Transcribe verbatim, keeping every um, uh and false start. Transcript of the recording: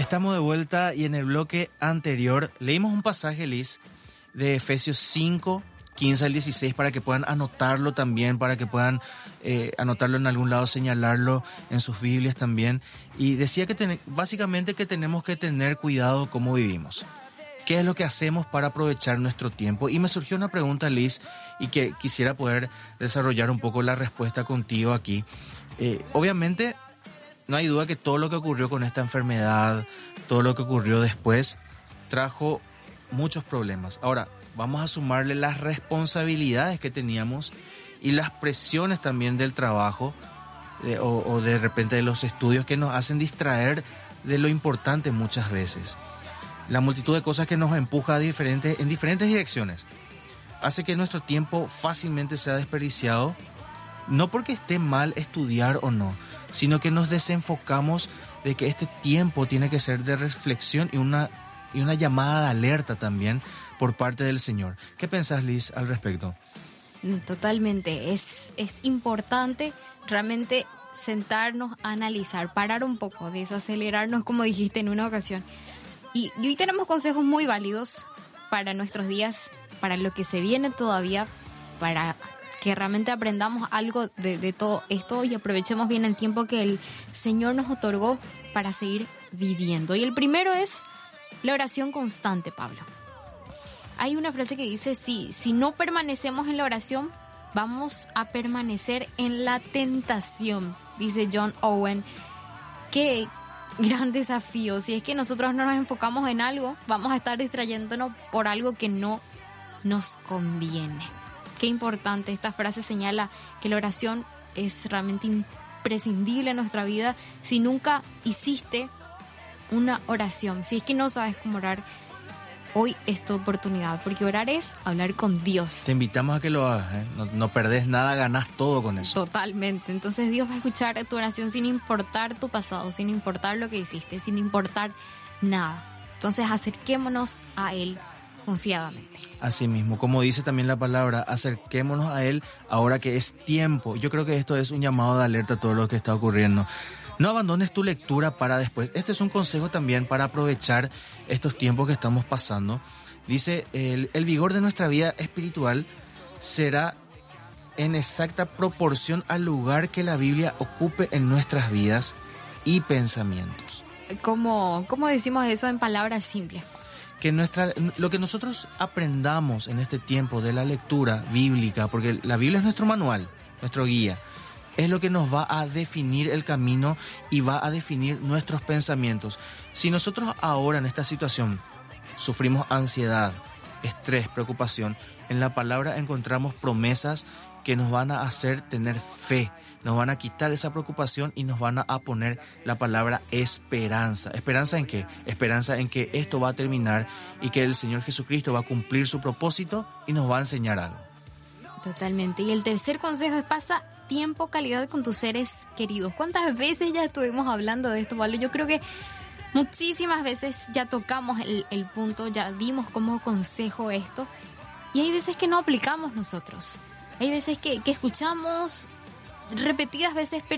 Estamos de vuelta y en el bloque anterior leímos un pasaje, Liz, de Efesios cinco, quince al dieciséis, para que puedan anotarlo también, para que puedan eh, anotarlo en algún lado, señalarlo en sus Biblias también. Y decía que ten, básicamente que tenemos que tener cuidado cómo vivimos. ¿Qué es lo que hacemos para aprovechar nuestro tiempo? Y me surgió una pregunta, Liz, y que quisiera poder desarrollar un poco la respuesta contigo aquí. Eh, obviamente, no hay duda que todo lo que ocurrió con esta enfermedad, todo lo que ocurrió después, trajo muchos problemas. Ahora, vamos a sumarle las responsabilidades que teníamos y las presiones también del trabajo eh, o, o de repente de los estudios que nos hacen distraer de lo importante muchas veces. La multitud de cosas que nos empuja a diferentes, en diferentes direcciones hace que nuestro tiempo fácilmente sea desperdiciado, no porque esté mal estudiar o no, sino que nos desenfocamos de que este tiempo tiene que ser de reflexión y una, y una llamada de alerta también por parte del Señor. ¿Qué pensás, Liz, al respecto? Totalmente, es, es importante realmente sentarnos a analizar, parar un poco, desacelerarnos, como dijiste en una ocasión. Y, y hoy tenemos consejos muy válidos para nuestros días, para lo que se viene todavía, para que realmente aprendamos algo de, de todo esto y aprovechemos bien el tiempo que el Señor nos otorgó para seguir viviendo. Y el primero es la oración constante, Pablo. Hay una frase que dice, sí, si no permanecemos en la oración, vamos a permanecer en la tentación, dice John Owen. Qué gran desafío. Si es que nosotros no nos enfocamos en algo, vamos a estar distrayéndonos por algo que no nos conviene. Qué importante. Esta frase señala que la oración es realmente imprescindible en nuestra vida. Si nunca hiciste una oración, si es que no sabes cómo orar, hoy es tu oportunidad, porque orar es hablar con Dios. Te invitamos a que lo hagas, ¿eh? no, no perdés nada, ganás todo con eso. Totalmente. Entonces Dios va a escuchar tu oración sin importar tu pasado, sin importar lo que hiciste, sin importar nada. Entonces acerquémonos a Él confiadamente. Así mismo, como dice también la palabra, acerquémonos a Él ahora que es tiempo. Yo creo que esto es un llamado de alerta a todo lo que está ocurriendo. No abandones tu lectura para después. Este es un consejo también para aprovechar estos tiempos que estamos pasando. Dice, el, el vigor de nuestra vida espiritual será en exacta proporción al lugar que la Biblia ocupe en nuestras vidas y pensamientos. ¿Cómo, cómo decimos eso en palabras simples? Que nuestra, lo que nosotros aprendamos en este tiempo de la lectura bíblica, porque la Biblia es nuestro manual, nuestro guía, es lo que nos va a definir el camino y va a definir nuestros pensamientos. Si nosotros ahora en esta situación sufrimos ansiedad, estrés, preocupación, en la palabra encontramos promesas que nos van a hacer tener fe, nos van a quitar esa preocupación y nos van a poner la palabra esperanza. ¿Esperanza en qué? Esperanza en que esto va a terminar y que el Señor Jesucristo va a cumplir su propósito y nos va a enseñar algo. Totalmente. Y el tercer consejo es pasa tiempo, calidad con tus seres queridos. ¿Cuántas veces ya estuvimos hablando de esto, Pablo? Yo creo que muchísimas veces ya tocamos el, el punto, ya dimos como consejo esto. Y hay veces que no aplicamos nosotros. Hay veces que, que escuchamos repetidas veces, pero